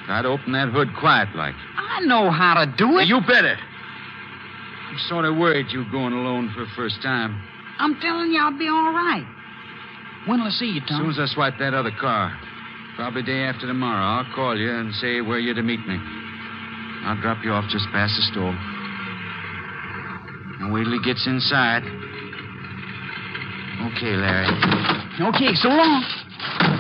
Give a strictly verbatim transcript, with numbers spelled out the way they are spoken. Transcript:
Try to open that hood quiet like. I know how to do it. You better. I'm sort of worried you going alone for the first time. I'm telling you, I'll be all right. When'll I see you, Tom? As soon as I swipe that other car. Probably day after tomorrow. I'll call you and say where you're to meet me. I'll drop you off just past the store. And wait till he gets inside. Okay, Larry. Okay, so long.